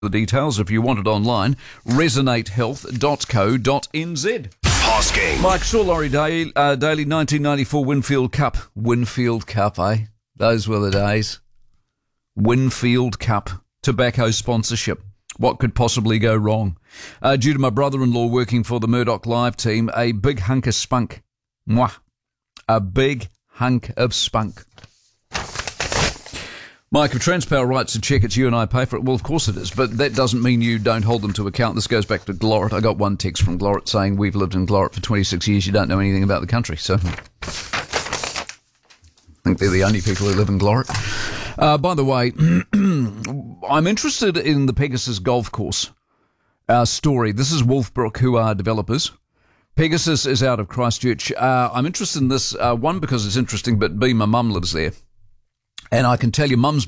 The details, if you want it online, resonatehealth.co.nz. Pass game. Mike saw Laurie Daly, 1994 Winfield Cup. Winfield Cup, eh? Those were the days. Winfield Cup. Tobacco sponsorship. What could possibly go wrong? Due to my brother-in-law working for the Murdoch Live team, a big hunk of spunk. Mwah. A big hunk of spunk. Mike, if Transpower writes a cheque, it's you and I pay for it. Well, of course it is, but that doesn't mean you don't hold them to account. This goes back to Glorit. I got one text from Glorit saying, we've lived in Glorit for 26 years, you don't know anything about the country. So I think they're the only people who live in Glorit. By the way, I'm interested in the Pegasus Golf Course story. This is Wolfbrook, who are developers. Pegasus is out of Christchurch. I'm interested in this, one, because it's interesting, but B, my mum lives there. And I can tell you, Mum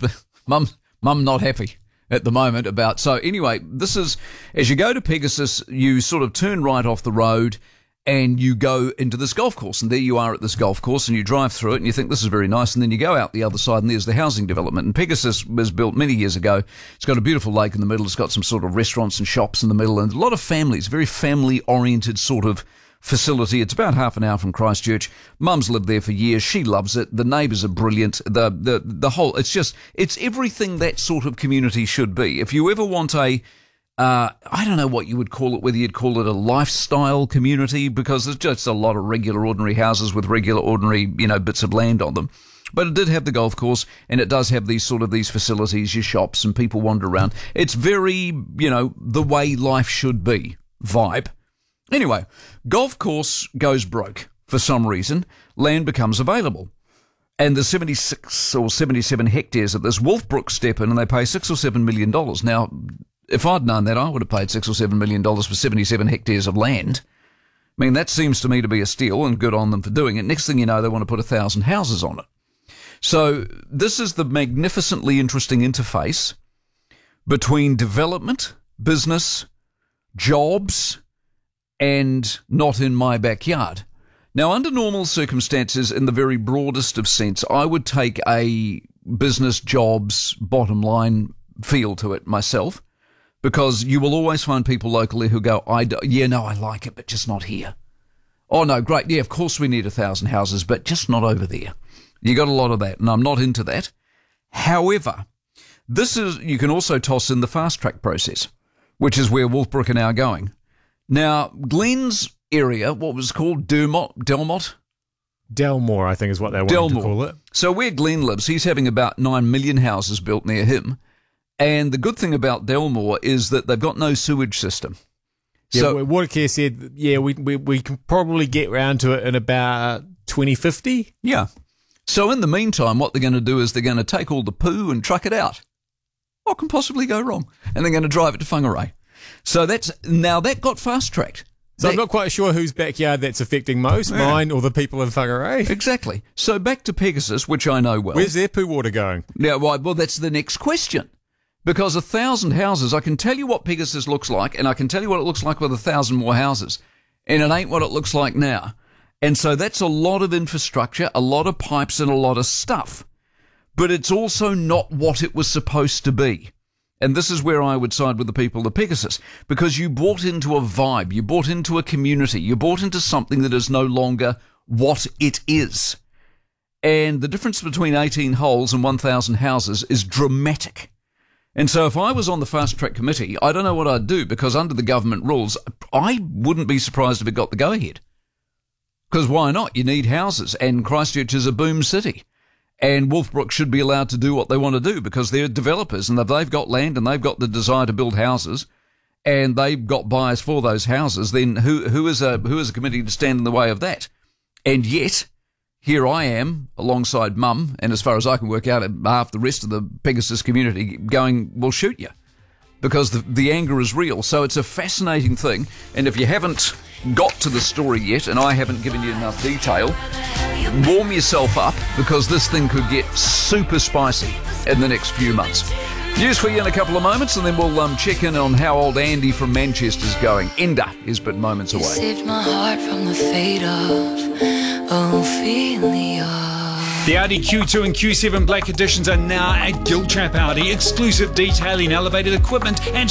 not happy at the moment about. So anyway, this is, as you go to Pegasus, you sort of turn right off the road and you go into this golf course. And there you are at this golf course and you drive through it and you think this is very nice. And then you go out the other side and there's the housing development. And Pegasus was built many years ago. It's got a beautiful lake in the middle. It's got some sort of restaurants and shops in the middle and a lot of families, very family-oriented sort of facility. It's about half an hour from Christchurch. Mum's lived there for years. She loves it. The neighbours are brilliant. The whole, it's everything that sort of community should be. If you ever want I don't know what you would call it, whether you'd call it a lifestyle community, because there's just a lot of regular ordinary houses with regular ordinary, bits of land on them. But it did have the golf course, and it does have these facilities, your shops, and people wander around. It's very, the way life should be vibe. Anyway, golf course goes broke for some reason. Land becomes available. And there's 76 or 77 hectares at this. Wolfbrook step in and they pay $6 or $7 million. Now, if I'd known that, I would have paid $6 or $7 million for 77 hectares of land. I mean, that seems to me to be a steal, and good on them for doing it. Next thing you know, they want to put 1,000 houses on it. So this is the magnificently interesting interface between development, business, jobs, and not in my backyard. Now, under normal circumstances, in the very broadest of sense, I would take a business jobs bottom line feel to it myself, because you will always find people locally who go, I like it, but just not here. Oh, no, great. Yeah, of course we need 1,000 houses, but just not over there. You got a lot of that, and I'm not into that. However, you can also toss in the fast track process, which is where Wolfbrook are now going. Now, Glenn's area, what was it called? Delmore, I think is what they wanted to call it. So where Glenn lives, he's having about 9 million houses built near him. And the good thing about Delmore is that they've got no sewage system. Yeah, so Watercare said, we can probably get round to it in about 2050. Yeah. So in the meantime, what they're going to do is they're going to take all the poo and truck it out. What can possibly go wrong? And they're going to drive it to Whangarei. So that got fast-tracked. So I'm not quite sure whose backyard that's affecting most, mine or the people in Whangarei. Exactly. So back to Pegasus, which I know well. Where's their poo water going? Yeah, well, that's the next question. Because 1,000 houses, I can tell you what Pegasus looks like, and I can tell you what it looks like with 1,000 more houses. And it ain't what it looks like now. And so that's a lot of infrastructure, a lot of pipes, and a lot of stuff. But it's also not what it was supposed to be. And this is where I would side with the people of Pegasus, because you bought into a vibe, you bought into a community, you bought into something that is no longer what it is. And the difference between 18 holes and 1,000 houses is dramatic. And so if I was on the fast track committee, I don't know what I'd do, because under the government rules, I wouldn't be surprised if it got the go-ahead. Because why not? You need houses, and Christchurch is a boom city. And Wolfbrook should be allowed to do what they want to do, because they're developers and they've got land and they've got the desire to build houses and they've got buyers for those houses. Then who is a committee to stand in the way of that? And yet, here I am alongside Mum, and as far as I can work out, half the rest of the Pegasus community going, we'll shoot you, because the anger is real. So it's a fascinating thing. And if you haven't got to the story yet, and I haven't given you enough detail, warm yourself up, because this thing could get super spicy in the next few months. News for you in a couple of moments, and then we'll check in on how old Andy from Manchester's going. Enda is but moments away. You saved my heart from the fate of Ophelia. The Audi Q2 and Q7 Black Editions are now at Giltrap Audi. Exclusive detailing, elevated equipment and